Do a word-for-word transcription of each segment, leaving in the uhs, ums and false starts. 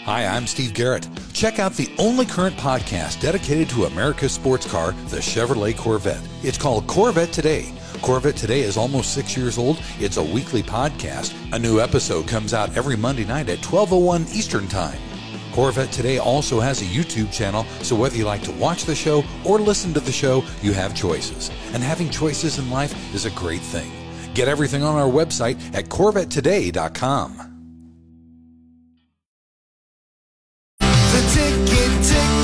Hi, I'm Steve Garrett. Check out the only current podcast dedicated to America's sports car, the Chevrolet Corvette. It's called Corvette Today. Corvette Today is almost six years old. It's a weekly podcast. A new episode comes out every Monday night at twelve oh one Eastern Time. Corvette Today also has a YouTube channel, so whether you like to watch the show or listen to the show, you have choices. And having choices in life is a great thing. Get everything on our website at corvette today dot com. The Ticket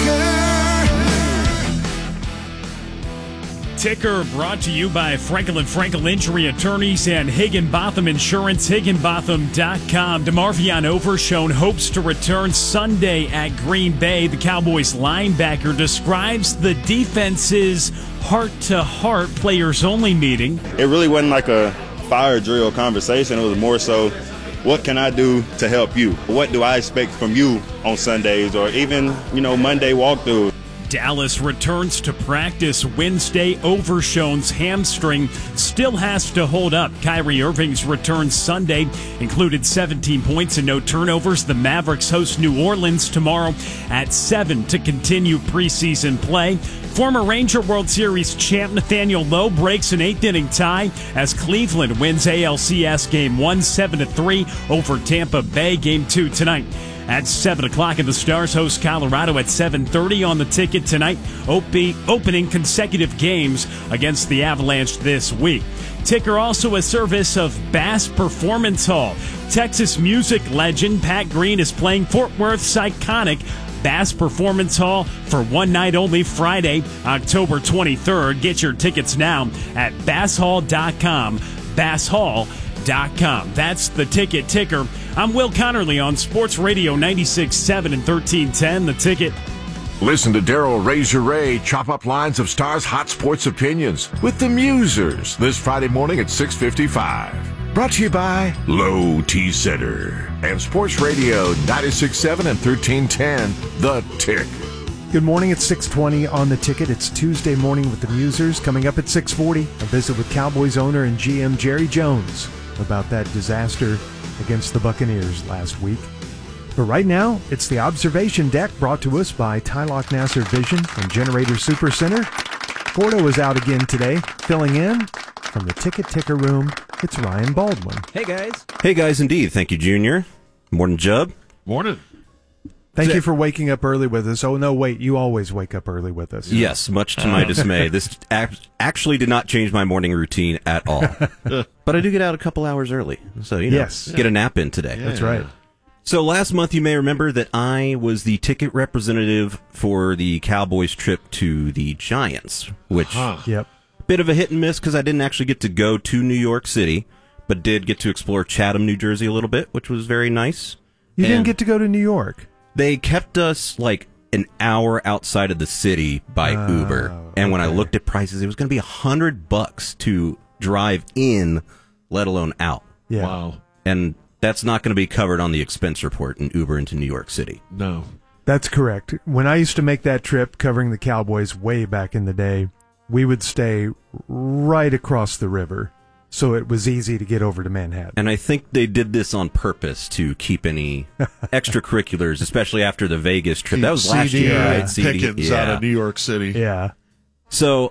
Ticker. Ticker brought to you by Franklin Frankel Injury Attorneys and Higginbotham Insurance, higginbotham dot com. DeMarvion Overshown hopes to return Sunday at Green Bay. The Cowboys linebacker describes the defense's heart-to-heart players-only meeting. It really wasn't like a fire drill conversation. It was more so, what can I do to help you? What do I expect from you on Sundays or even, you know, Monday walkthrough? Dallas returns to practice Wednesday. Overshown's hamstring still has to hold up. Kyrie Irving's return Sunday included seventeen points and no turnovers. The Mavericks host New Orleans tomorrow at seven to continue preseason play. Former Ranger World Series champ Nathaniel Lowe breaks an eighth-inning tie as Cleveland wins A L C S Game one seven to three over Tampa Bay. Game two tonight at seven o'clock, and the Stars host Colorado at seven thirty on the Ticket tonight, opening consecutive games against the Avalanche this week. Ticker also a service of Bass Performance Hall. Texas music legend Pat Green is playing Fort Worth's iconic Bass Performance Hall for one night only, Friday, October twenty-third. Get your tickets now at bass hall dot com. bass hall dot com. That's the Ticket Ticker. I'm Will Connerly on Sports Radio ninety-six point seven and thirteen ten. The Ticket. Listen to Daryl Razor Ray chop up lines of Stars' hot sports opinions with the Musers this Friday morning at six fifty-five. Brought to you by Low T Center and Sports Radio ninety-six point seven and thirteen ten. The Tick. Good morning. It's six twenty on the Ticket. It's Tuesday morning with the Musers. Coming up at six forty, a visit with Cowboys owner and G M Jerry Jones about that disaster against the Buccaneers last week. But right now, it's the Observation Deck brought to us by Tylock Nasser Vision and Generator Super Center. Gordo is out again today. Filling in from the Ticket Ticker room, it's Ryan Baldwin. Hey, guys. Hey, guys, indeed. Thank you, Junior. Morning, Jub. Morning. Thank you for waking up early with us. Oh, no, wait, you always wake up early with us. Yes, much to my dismay. This actually did not change my morning routine at all. But I do get out a couple hours early. So, you know, yes. get a nap in today. Yeah. That's right. So last month, you may remember that I was the ticket representative for the Cowboys trip to the Giants, which huh. yep. bit of a hit and miss because I didn't actually get to go to New York City, but did get to explore Chatham, New Jersey a little bit, which was very nice. You and didn't get to go to New York? They kept us like an hour outside of the city by oh, Uber, and when I okay. looked at prices, it was going to be a hundred bucks to drive in, let alone out. Yeah. Wow. And that's not going to be covered on the expense report in Uber into New York City. No. That's correct. When I used to make that trip covering the Cowboys way back in the day, we would stay right across the river, so it was easy to get over to Manhattan. And I think they did this on purpose to keep any extracurriculars, especially after the Vegas trip. That was last C D year, right? C D, Pickens yeah. out of New York City. Yeah. So,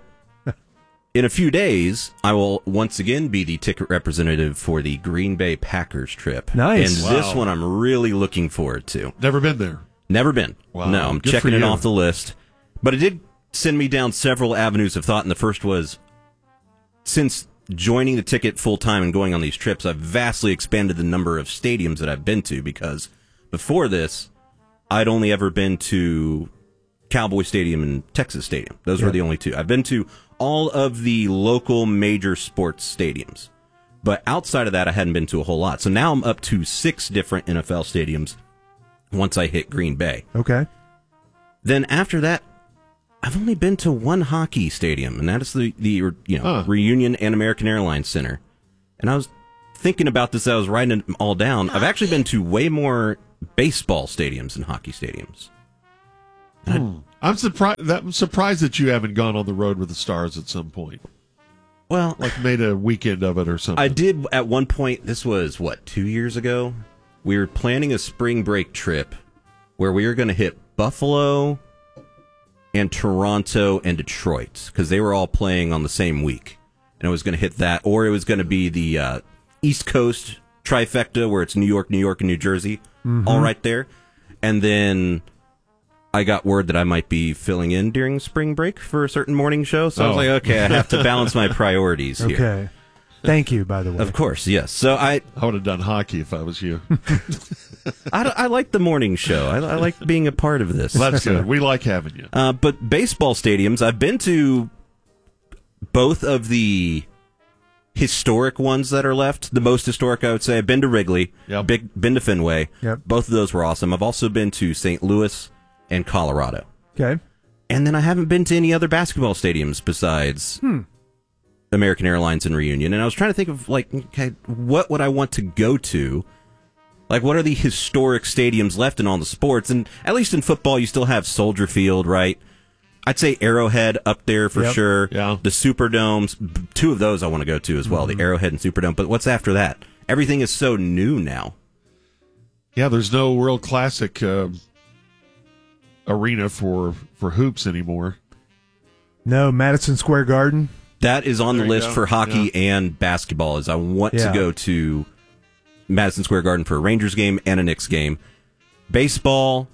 in a few days, I will once again be the ticket representative for the Green Bay Packers trip. Nice. And Wow. this one I'm really looking forward to. Never been there. Never been. Wow. No, I'm Good checking for it you. off the list. But it did send me down several avenues of thought, and the first was, since joining the ticket full-time and going on these trips, I've vastly expanded the number of stadiums that I've been to, because before this, I'd only ever been to Cowboy Stadium and Texas Stadium. Those Yeah. were the only two. I've been to all of the local major sports stadiums. But outside of that, I hadn't been to a whole lot. So now I'm up to six different N F L stadiums once I hit Green Bay. Okay. Then after that, I've only been to one hockey stadium, and that is the, the you know Huh. Reunion and American Airlines Center. And I was thinking about this as I was writing it all down. I've actually been to way more baseball stadiums than hockey stadiums. Hmm. I'm surprised. That, I'm surprised that you haven't gone on the road with the Stars at some point. Well, Like made a weekend of it or something. I did at one point. This was, what, two years ago? We were planning a spring break trip where we were going to hit Buffalo and Toronto and Detroit, because they were all playing on the same week. And it was going to hit that, or it was going to be the uh, East Coast trifecta, where it's New York, New York, and New Jersey, mm-hmm. all right there. And then I got word that I might be filling in during spring break for a certain morning show. So oh. I was like, okay, I have to balance my priorities here. Okay. Thank you, by the way. Of course, yes. So I I would have done hockey if I was you. I, I like the morning show. I, I like being a part of this. Well, that's good. We like having you. Uh, but baseball stadiums, I've been to both of the historic ones that are left. The most historic, I would say. I've been to Wrigley, yep. big, been to Fenway. Yep. Both of those were awesome. I've also been to Saint Louis and Colorado. Okay. And then I haven't been to any other basketball stadiums besides hmm. American Airlines and Reunion. And I was trying to think of, like, okay, what would I want to go to? Like, what are the historic stadiums left in all the sports? And at least in football, you still have Soldier Field, right? I'd say Arrowhead up there for yep. sure. Yeah. The Superdomes, two of those I want to go to as well, mm-hmm. the Arrowhead and Superdome. But what's after that? Everything is so new now. Yeah, there's no real classic uh, arena for, for hoops anymore. No, Madison Square Garden. That is on there the list go. for hockey yeah. and basketball. Is I want yeah. to go to Madison Square Garden for a Rangers game and a Knicks game. Baseball,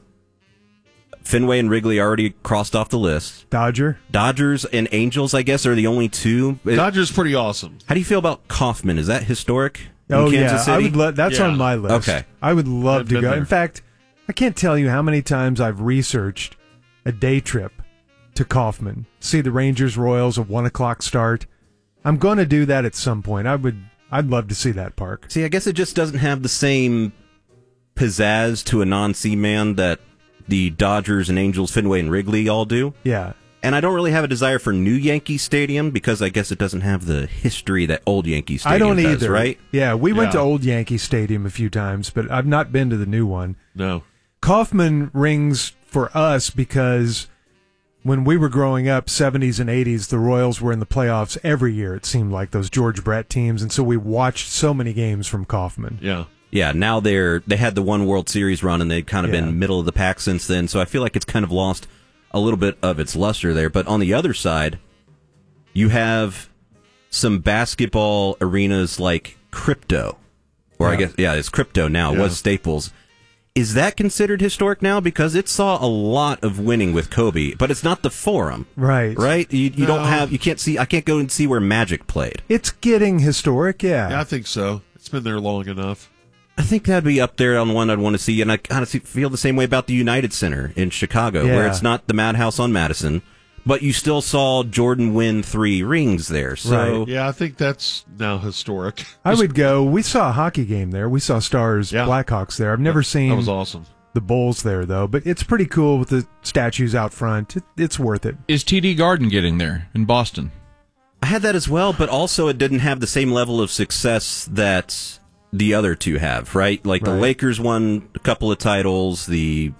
Fenway and Wrigley already crossed off the list. Dodger. Dodgers and Angels, I guess, are the only two. Dodgers pretty awesome. How do you feel about Kauffman? Is that historic in oh, Kansas yeah. City? I would lo- that's yeah. on my list. Okay. I would love I've to been go. there. In fact, I can't tell you how many times I've researched a day trip to Kauffman. See the Rangers Royals, a one o'clock start. I'm going to do that at some point. I would. I'd love to see that park. See, I guess it just doesn't have the same pizzazz to a non-Seaman that the Dodgers and Angels, Fenway and Wrigley all do. Yeah. And I don't really have a desire for new Yankee Stadium because I guess it doesn't have the history that old Yankee Stadium I don't does, either. right? Yeah, we went Yeah. to old Yankee Stadium a few times, but I've not been to the new one. No. Kauffman rings for us because when we were growing up, seventies and eighties, the Royals were in the playoffs every year, it seemed like, those George Brett teams, and so we watched so many games from Kauffman. Yeah. Yeah, now they're they had the one World Series run and they've kind of Yeah. been middle of the pack since then, so I feel like it's kind of lost a little bit of its luster there. But on the other side, you have some basketball arenas like Crypto, or Yeah. I guess, yeah, it's Crypto now. It Yeah. was Staples. Is that considered historic now? Because it saw a lot of winning with Kobe, but it's not the Forum, Right. right? You, you don't No. have, you can't see, I can't go and see where Magic played. It's getting historic, yeah. Yeah, I think so. It's been there long enough. I think that'd be up there on one I'd want to see, and I kind of feel the same way about the United Center in Chicago, Yeah. where it's not the Madhouse on Madison, but you still saw Jordan win three rings there. So Right. Yeah, I think that's now historic. I would go. We saw a hockey game there. We saw Stars Yeah. Blackhawks there. I've never seen That was awesome. the Bulls there, though, but it's pretty cool with the statues out front. It, it's worth it. Is T D Garden getting there in Boston? I had that as well, but also it didn't have the same level of success that the other two have, right? Like the Right. Lakers won a couple of titles, the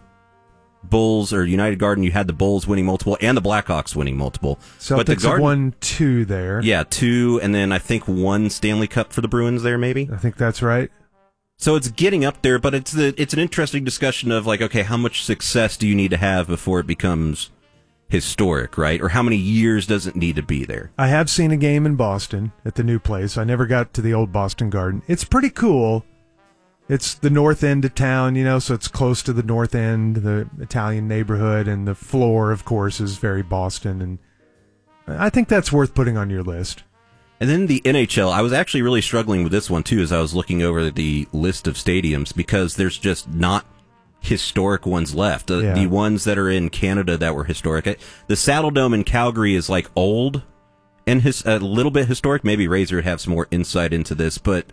Bulls or United Garden, you had the Bulls winning multiple and the Blackhawks winning multiple. but the Celtics have Garden, won two there. yeah, two, and then I think one Stanley Cup for the Bruins there, maybe. I think that's right. So it's getting up there, but it's the it's an interesting discussion of like, okay, how much success do you need to have before it becomes historic, right? Or how many years does it need to be there? I have seen a game in Boston at the new place. I never got to the old Boston Garden. It's pretty cool. It's the north end of town, you know, so it's close to the north end, the Italian neighborhood, and the floor, of course, is very Boston. And I think that's worth putting on your list. And then the N H L, I was actually really struggling with this one too as I was looking over the list of stadiums because there's just not historic ones left. The, Yeah. the ones that are in Canada that were historic. The Saddle Dome in Calgary is like old and his, a little bit historic. Maybe Razor would have some more insight into this, but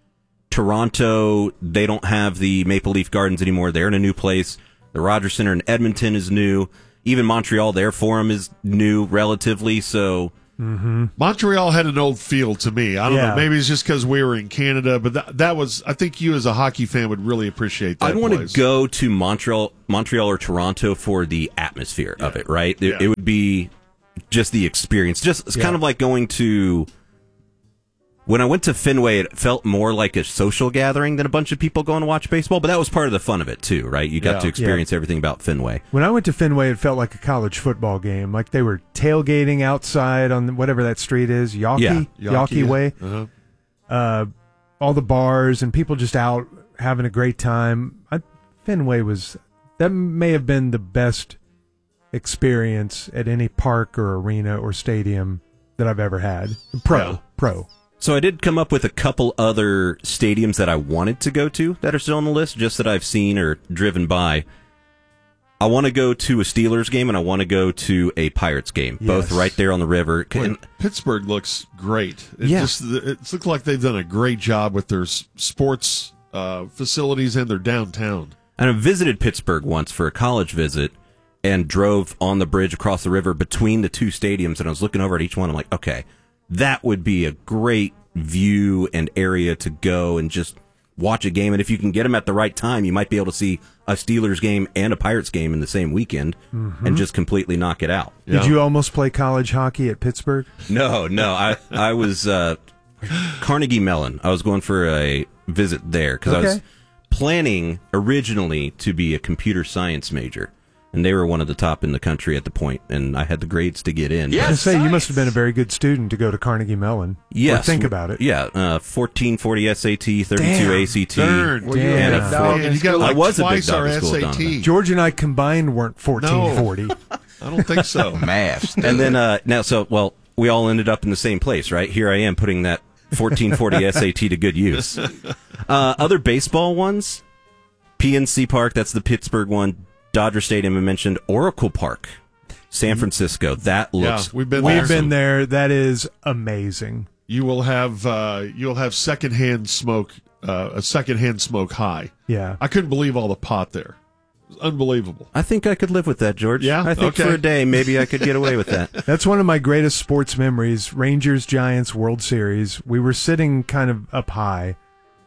Toronto, they don't have the Maple Leaf Gardens anymore. They're in a new place. The Rogers Center in Edmonton is new. Even Montreal, their Forum is new relatively, so... Mm-hmm. Montreal had an old feel to me. I don't Yeah. know. Maybe it's just because we were in Canada, but that, that was, I think you as a hockey fan would really appreciate that I'd want to place. go to Montreal, Montreal or Toronto for the atmosphere of it, right? It, Yeah. it would be just the experience. Just it's Yeah. kind of like going to When I went to Fenway, it felt more like a social gathering than a bunch of people going to watch baseball, but that was part of the fun of it, too, right? You got Yeah. to experience Yeah. everything about Fenway. When I went to Fenway, it felt like a college football game. Like they were tailgating outside on whatever that street is, Yawkey, Yeah. Yawkey Yawkey, Way. Uh-huh. Uh, all the bars and people just out having a great time. I, Fenway was, that may have been the best experience at any park or arena or stadium that I've ever had. Pro, Yeah. pro. So I did come up with a couple other stadiums that I wanted to go to that are still on the list, just that I've seen or driven by. I want to go to a Steelers game and I want to go to a Pirates game, Yes. both right there on the river. Boy, And- Pittsburgh looks great. It Yeah. just it looks like they've done a great job with their s- sports uh, facilities and their downtown. And I visited Pittsburgh once for a college visit and drove on the bridge across the river between the two stadiums, and I was looking over at each one. I'm like, okay, that would be a great view and area to go and just watch a game. And if you can get them at the right time, you might be able to see a Steelers game and a Pirates game in the same weekend Mm-hmm. and just completely knock it out. Did Yeah. you almost play college hockey at Pittsburgh? No, no, I I was uh, Carnegie Mellon. I was going for a visit there because I was Okay. planning originally to be a computer science major, and they were one of the top in the country at the point, and I had the grades to get in. I was gonna say, you must have been a very good student to go to Carnegie Mellon. Yes, Or think about it. Yeah, uh, fourteen forty S A T, thirty-two Damn. A C T. Darn. Well, you were and a a big four- dog Man, you got I like was a big twice dog our in school, S A T. Donovan. George and I combined weren't fourteen forty. I don't think so. Math. And then uh, now, so well, we all ended up in the same place, right? Here I am putting that fourteen forty S A T to good use. Uh, other baseball ones, P N C Park, that's the Pittsburgh one. Dodger Stadium, I mentioned. Oracle Park, San Francisco. That looks. Yeah, we've been We've there. been there. That is amazing. You will have uh, you'll have secondhand smoke, uh, a secondhand smoke high. Yeah. I couldn't believe all the pot there. It was unbelievable. I think I could live with that, George. Yeah? I think Okay. for a day, maybe I could get away with that. That's one of my greatest sports memories. Rangers Giants World Series. We were sitting kind of up high,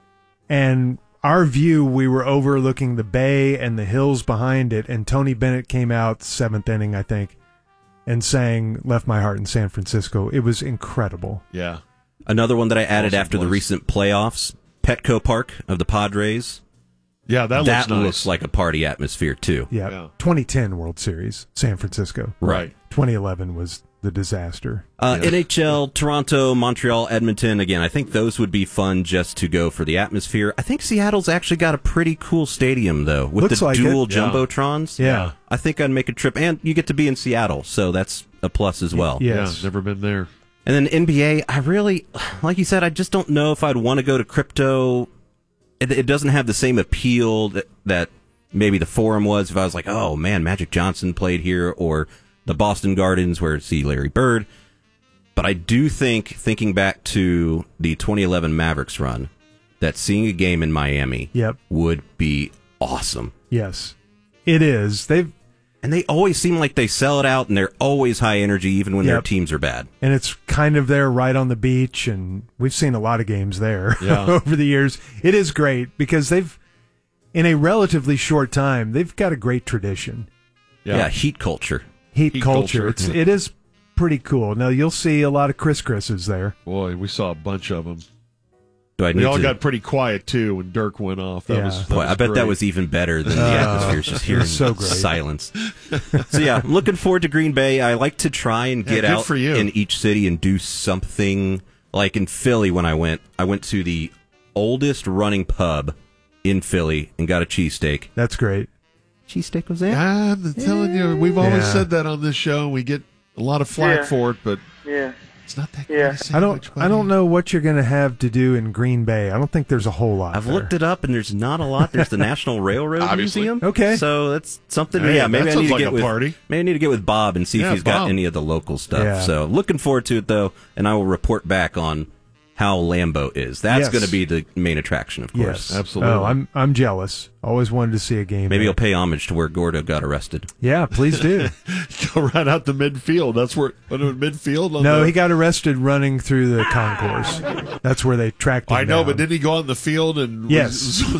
and our view, we were overlooking the bay and the hills behind it, and Tony Bennett came out seventh inning, I think, and sang Left My Heart in San Francisco. It was incredible. Yeah. Another one that I added Awesome after the place. recent playoffs, Petco Park of the Padres. Yeah, that, That looks nice. looks like a party atmosphere, too. Yeah. Yeah. twenty ten World Series, San Francisco. Right. twenty eleven was the disaster. Uh, Yeah. N H L, Toronto, Montreal, Edmonton. Again, I think those would be fun just to go for the atmosphere. I think Seattle's actually got a pretty cool stadium, though, with Looks the like dual it. Yeah. jumbotrons. Yeah. I think I'd make a trip, and you get to be in Seattle, so that's a plus as well. Yes. Yeah, never been there. And then N B A, I really, like you said, I just don't know if I'd want to go to crypto. It, it doesn't have the same appeal that, that maybe the Forum was. If I was like, oh man, Magic Johnson played here, or the Boston Gardens where see Larry Bird. But I do think, thinking back to the twenty eleven Mavericks run, that seeing a game in Miami Yep. would be awesome. Yes. It is. They've And they always seem like they sell it out, and they're always high energy, even when their Yep. teams are bad. and it's kind of there right on the beach, and we've seen a lot of games there Yeah. over the years. It is great because they've, in a relatively short time, they've got a great tradition. Yeah. yeah heat culture. Heat, Heat culture. culture. It's it is pretty cool. Now you'll see a lot of Chris Chris's there. Boy, we saw a bunch of them. Do I They need all to? got pretty quiet, too, when Dirk went off. That Yeah. was, that Boy, was I bet great. that was even better than the Uh, atmosphere. Just it hearing was so great. silence. So yeah, I'm looking forward to Green Bay. I like to try and Yeah, get good out for you. in each city and do something. Like in Philly, when I went, I went to the oldest running pub in Philly and got a cheesesteak. That's great. Cheesesteak was there? I'm telling you, we've always Yeah. said that on this show, and we get a lot of flack Yeah. for it, but Yeah. it's not that Yeah. great. I don't I don't know what you're going to have to do in Green Bay. I don't think there's a whole lot. I've there. looked it up, and there's not a lot. There's the National Railroad Obviously. Museum. Okay. so that's something. Hey, yeah, maybe that I sounds need to like get a with party. maybe I need to get with Bob and see Yeah, if he's got Bob. any of the local stuff. Yeah. So looking forward to it though, and I will report back on how Lambeau is. That's Yes. going to be the main attraction, of course. Yes, Absolutely. Oh, I'm I'm jealous. Always wanted to see a game. Maybe there. you'll pay homage to where Gordo got arrested. Yeah, please do. Go right out to midfield. That's where, what, midfield? On No, the, he got arrested running through the concourse. That's where they tracked him I know, down. but didn't he go on the field and Yes. was, was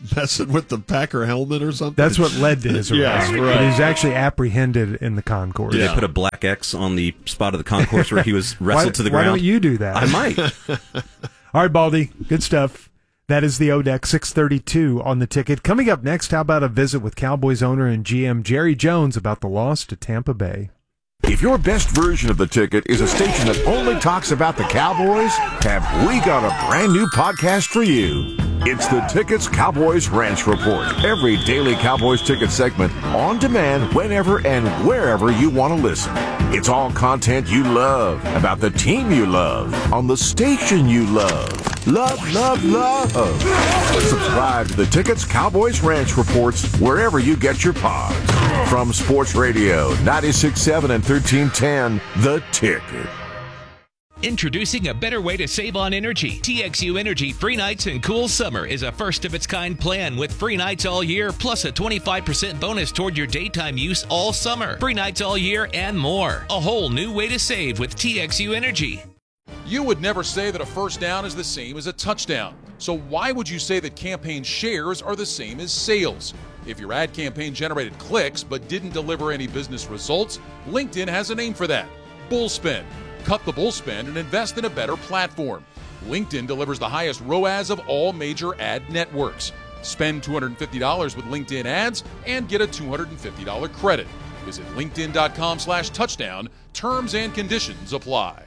messing with the Packer helmet or something. That's what led to his arrest. Yeah, right. But he was actually apprehended in the concourse. Did they put a black X on the spot of the concourse where he was wrestled why, to the why ground? Why don't you do that? I might. All right, Baldy. Good stuff. That is the O-Deck six thirty-two on the ticket. Coming up next, how about a visit with Cowboys owner and G M Jerry Jones about the loss to Tampa Bay? If your best version of the ticket is a station that only talks about the Cowboys, have we got a brand new podcast for you. It's the Tickets Cowboys Ranch Report. Every daily Cowboys ticket segment on demand whenever and wherever you want to listen. It's all content you love about the team you love on the station you love. Love, love, love. Subscribe to the Tickets Cowboys Ranch Reports wherever you get your pods. From Sports Radio, ninety-six point seven and thirteen ten, The Ticket. Introducing a better way to save on energy. T X U Energy Free Nights and Cool Summer is a first-of-its-kind plan with free nights all year, plus a twenty-five percent bonus toward your daytime use all summer. Free nights all year and more. A whole new way to save with T X U Energy. You would never say that a first down is the same as a touchdown. So why would you say that campaign shares are the same as sales? If your ad campaign generated clicks but didn't deliver any business results, LinkedIn has a name for that: Bullspend. Cut the bullspend and invest in a better platform. LinkedIn delivers the highest R O A S of all major ad networks. Spend two hundred fifty dollars with LinkedIn ads and get a two hundred fifty dollars credit. Visit linkedin.com slash touchdown. Terms and conditions apply.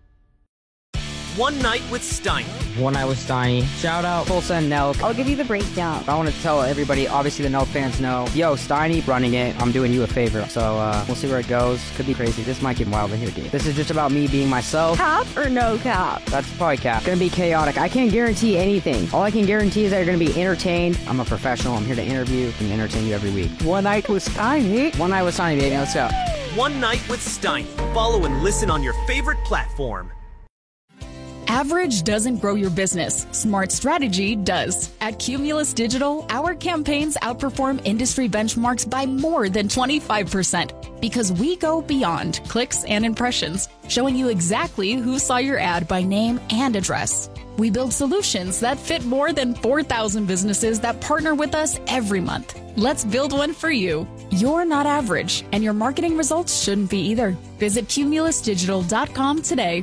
One Night with Steiny. One Night with Steiny. Shout out Full Send Nelk. I'll give you the breakdown. I want to tell everybody, obviously the Nelk fans know, yo, Steiny running it, I'm doing you a favor. So uh, we'll see where it goes. Could be crazy. This might get wild in here, dude. This is just about me being myself. Cap or no cap? That's probably cap. Gonna be chaotic. I can't guarantee anything. All I can guarantee is that you're gonna be entertained. I'm a professional. I'm here to interview and entertain you every week. One Night with Steiny. One Night with Steiny, baby. Let's go. One Night with Steiny. Follow and listen on your favorite platform. Average doesn't grow your business. Smart strategy does. At Cumulus Digital, our campaigns outperform industry benchmarks by more than twenty-five percent because we go beyond clicks and impressions, showing you exactly who saw your ad by name and address. We build solutions that fit more than four thousand businesses that partner with us every month. Let's build one for you. You're not average, and your marketing results shouldn't be either. Visit cumulus digital dot com today.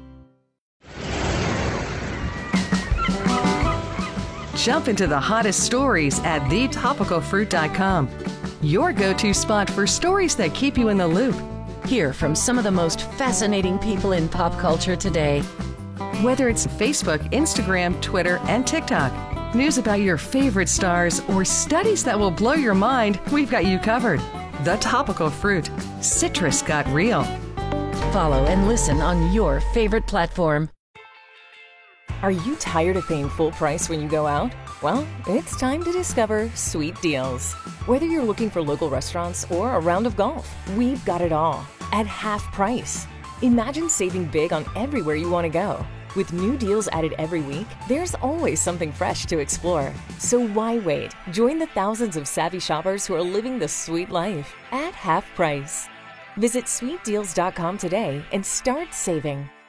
Jump into the hottest stories at the topical fruit dot com. Your go-to spot for stories that keep you in the loop. Hear from some of the most fascinating people in pop culture today. Whether it's Facebook, Instagram, Twitter, and TikTok, news about your favorite stars, or studies that will blow your mind, we've got you covered. The Topical Fruit. Citrus got real. Follow and listen on your favorite platform. Are you tired of paying full price when you go out? Well, it's time to discover Sweet Deals. Whether you're looking for local restaurants or a round of golf, we've got it all at half price. Imagine saving big on everywhere you want to go. With new deals added every week, there's always something fresh to explore. So why wait? Join the thousands of savvy shoppers who are living the sweet life at half price. Visit sweet deals dot com today and start saving.